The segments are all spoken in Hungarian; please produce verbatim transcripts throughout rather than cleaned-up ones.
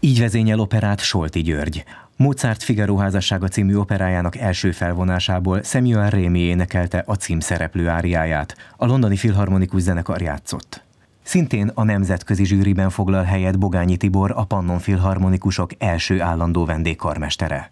Így vezényel operát Solti György. Mozart Figaro házassága című operájának első felvonásából Samuel Rémy énekelte a címszereplő áriáját, a Londoni Filharmonikus Zenekar játszott. Szintén a nemzetközi zsűriben foglal helyet Bogányi Tibor, a Pannon Filharmonikusok első állandó vendégkarmestere.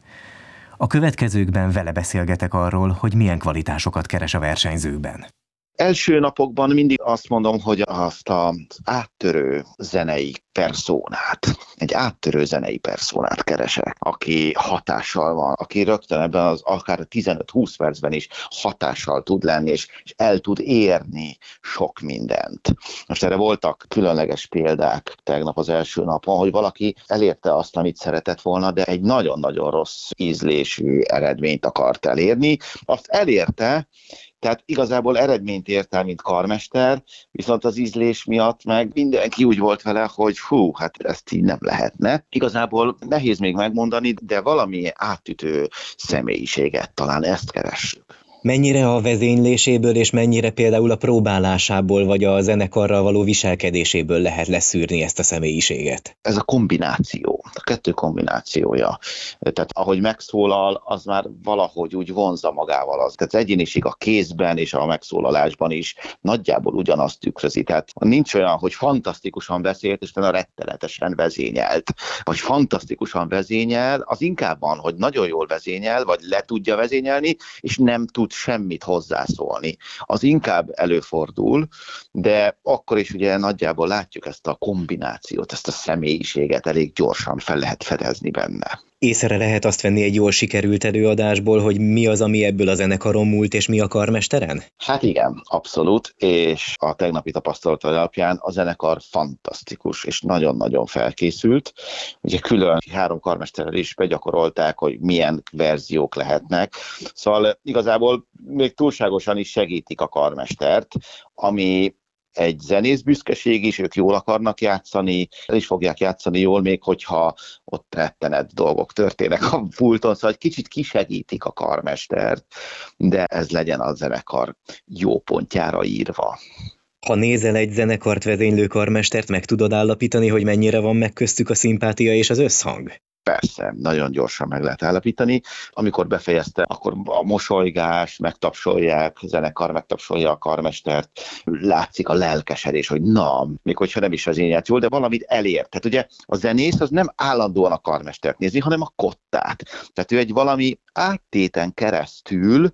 A következőkben vele beszélgetek arról, hogy milyen kvalitásokat keres a versenyzőkben. Első napokban mindig azt mondom, hogy azt az áttörő zenei perszónát, egy áttörő zenei perszónát keresek, aki hatással van, aki rögtön ebben az akár tizenöt-húsz percben is hatással tud lenni, és, és el tud érni sok mindent. Most erre voltak különleges példák tegnap az első napon, hogy valaki elérte azt, amit szeretett volna, de egy nagyon-nagyon rossz ízlésű eredményt akart elérni. Azt elérte, tehát igazából eredményt ért el, mint karmester, viszont az ízlés miatt meg mindenki úgy volt vele, hogy hú, hát ezt így nem lehetne. Igazából nehéz még megmondani, de valami átütő személyiséget, talán ezt keressük. Mennyire a vezényléséből és mennyire például a próbálásából vagy a zenekarral való viselkedéséből lehet leszűrni ezt a személyiséget? Ez a kombináció, a kettő kombinációja. Tehát ahogy megszólal, az már valahogy úgy vonzza magával. Az. Tehát az egyéniség a kézben és a megszólalásban is nagyjából ugyanazt tükrözi. Tehát nincs olyan, hogy fantasztikusan beszélt, és utána rettenetesen vezényelt. Vagy fantasztikusan vezényel, az inkább van, hogy nagyon jól vezényel, vagy le tudja vezényelni, és nem tud semmit hozzászólni. Az inkább előfordul, de akkor is ugye nagyjából látjuk ezt a kombinációt, ezt a személyiséget elég gyorsan fel lehet fedezni benne. Észre lehet azt venni egy jól sikerült előadásból, hogy mi az, ami ebből a zenekaron múlt, és mi a karmesteren? Hát igen, abszolút, és a tegnapi tapasztalat alapján a zenekar fantasztikus, és nagyon-nagyon felkészült. Ugye külön három karmesterrel is begyakorolták, hogy milyen verziók lehetnek. Szóval igazából még túlságosan is segítik a karmestert, ami egy zenész büszkeség is, ők jól akarnak játszani, el is fogják játszani jól, még hogyha ott rettenet dolgok történnek a pulton, szóval egy kicsit kisegítik a karmestert, de ez legyen a zenekar jó pontjára írva. Ha nézel egy zenekart vezénylő karmestert, meg tudod állapítani, hogy mennyire van meg köztük a szimpátia és az összhang? Persze, nagyon gyorsan meg lehet állapítani. Amikor befejezte, akkor a mosolygás, megtapsolják, a zenekar megtapsolja a karmestert, látszik a lelkesedés, hogy na, még hogyha nem is vezényelt jól, de valamit elért. Tehát ugye a zenész az nem állandóan a karmestert nézi, hanem a kottát. Tehát ő egy valami áttéten keresztül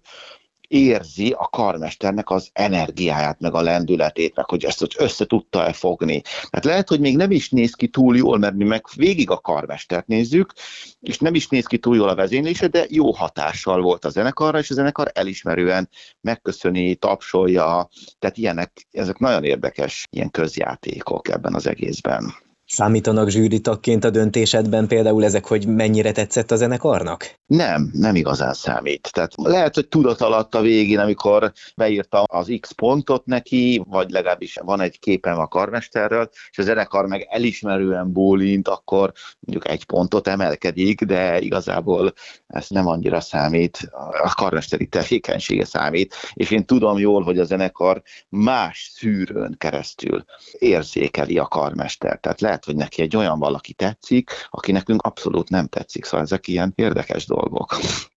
érzi a karmesternek az energiáját, meg a lendületét, meg hogy ezt össze tudta-e fogni. Tehát lehet, hogy még nem is néz ki túl jól, mert mi meg végig a karmestert nézzük, és nem is néz ki túl jól a vezénylése, de jó hatással volt a zenekarra, és a zenekar elismerően megköszöni, tapsolja, tehát ilyenek, ezek nagyon érdekes ilyen közjátékok ebben az egészben. Számítanak zsűritagként a döntésedben például ezek, hogy mennyire tetszett a zenekarnak? Nem, nem igazán számít. Tehát lehet, hogy tudat alatt a végén, amikor beírtam az X pontot neki, vagy legalábbis van egy képem a karmesterről, és a zenekar meg elismerően bólint, akkor mondjuk egy pontot emelkedik, de igazából ez nem annyira számít, a karmesteri tevékenysége számít, és én tudom jól, hogy a zenekar más szűrőn keresztül érzékeli a karmester. Tehát lehet, hogy neki egy olyan valaki tetszik, aki nekünk abszolút nem tetszik. Szóval ezek ilyen érdekes dolgok.